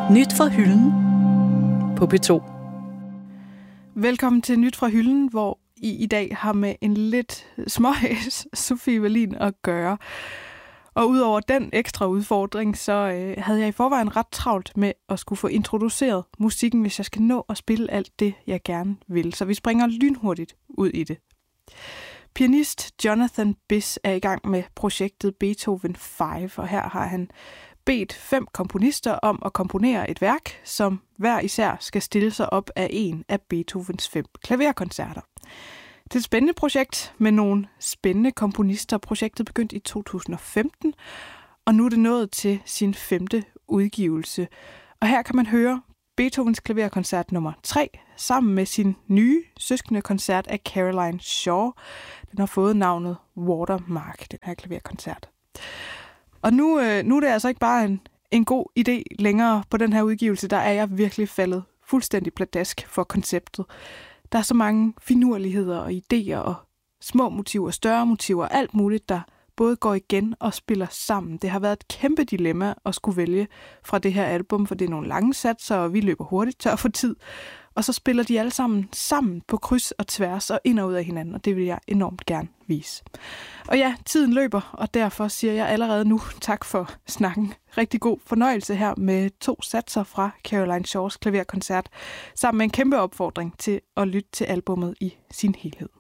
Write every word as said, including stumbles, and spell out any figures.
Nyt fra hylden på P to. Velkommen til Nyt fra hylden, hvor I i dag har med en lidt småhæs Sofie Wallin at gøre. Og udover den ekstra udfordring, så øh, havde jeg i forvejen ret travlt med at skulle få introduceret musikken, hvis jeg skal nå at spille alt det, jeg gerne vil. Så vi springer lynhurtigt ud i det. Pianist Jonathan Biss er i gang med projektet Beethoven fem, og her har han bedt fem komponister om at komponere et værk, som hver især skal stille sig op af en af Beethovens fem klaverkoncerter. Det er et spændende projekt med nogle spændende komponister. Projektet begyndte i to tusind og femten, og nu er det nået til sin femte udgivelse. Og her kan man høre Beethovens klaverkoncert nummer tre, sammen med sin nye søskende koncert af Caroline Shaw. Den har fået navnet Watermark, den her klaverkoncert. Og nu, øh, nu er det altså ikke bare en, en god idé længere på den her udgivelse. Der er jeg virkelig faldet fuldstændig pladask for konceptet. Der er så mange finurligheder og idéer og små motiver, større motiver, alt muligt, der både går igen og spiller sammen. Det har været et kæmpe dilemma at skulle vælge fra det her album, for det er nogle lange satser, og vi løber hurtigt tør for tid. Og så spiller de alle sammen sammen på kryds og tværs og ind og ud af hinanden, og det vil jeg enormt gerne vise. Og ja, tiden løber, og derfor siger jeg allerede nu tak for snakken. Rigtig god fornøjelse her med to satser fra Caroline Shaws klaverkoncert, sammen med en kæmpe opfordring til at lytte til albummet i sin helhed.